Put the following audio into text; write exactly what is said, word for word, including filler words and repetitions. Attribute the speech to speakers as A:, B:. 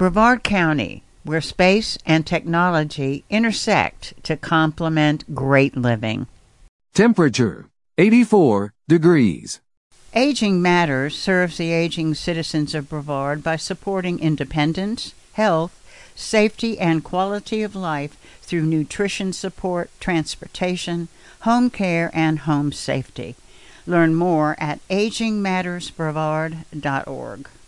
A: Brevard County, where space and technology intersect to complement great living.
B: Temperature, eighty-four degrees.
A: Aging Matters serves the aging citizens of Brevard by supporting independence, health, safety, and quality of life through nutrition support, transportation, home care, and home safety. Learn more at aging matters brevard dot org.